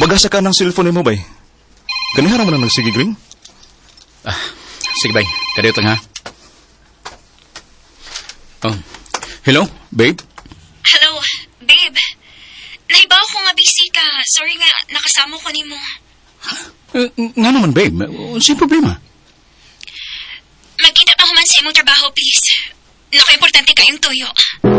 Mabagasa ka ng cellphone mo, bay. Kanihara mo na nagsigig ring? Sige, bay. Kadiyot lang, ha? Oh. Hello, babe? Hello, babe. Nahibaw ko nga busy ka. Sorry nga, nakasama ko ni mo. Nga naman, babe. Sino problema? Magkita pa ko man sa imong trabaho, please. Naka-importante kayong tuyo.